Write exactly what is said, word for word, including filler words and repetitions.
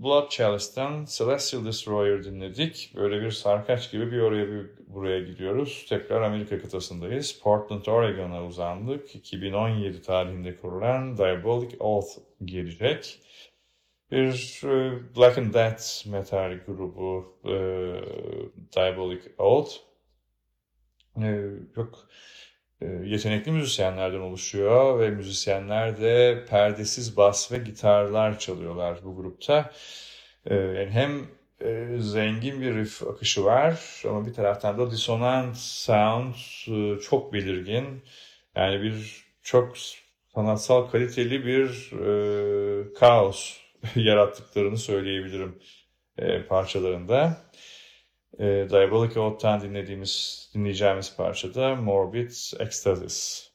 Blood Chalice'den Celestial Destroyer dinledik. Böyle bir sarkaç gibi bir oraya bir buraya gidiyoruz. Tekrar Amerika kıtasındayız. Portland, Oregon'a uzandık. iki bin on yedi tarihinde kurulan Diabolic Oath gelecek. Bir e, Black and Death metal grubu e, Diabolic Oath. E, çok e, yetenekli müzisyenlerden oluşuyor ve müzisyenler de perdesiz bas ve gitarlar çalıyorlar bu grupta. E, yani hem e, zengin bir riff akışı var ama bir taraftan da disonant sound e, çok belirgin. Yani bir çok sanatsal kaliteli bir e, kaos yarattıklarını söyleyebilirim e, parçalarında. E, Diabolic Oath'tan dinlediğimiz, dinleyeceğimiz parçada Morbid Ecstasis.